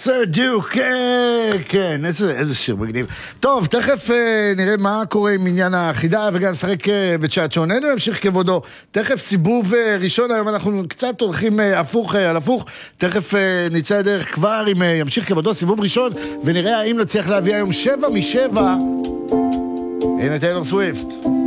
סר דיוק, כן, איזה שיר מגניב. טוב, תכף נראה מה קורה עם עניין החידה, וגם נשחק בצ'אט שוננו, ימשיך כבודו. תכף סיבוב ראשון, היום אנחנו קצת הולכים הפוך על הפוך, תכף נצא הדרך כבר עם ימשיך כבודו, סיבוב ראשון, ונראה האם נצליח להביא היום 7 מ-7. הנה טיילור סוויפט.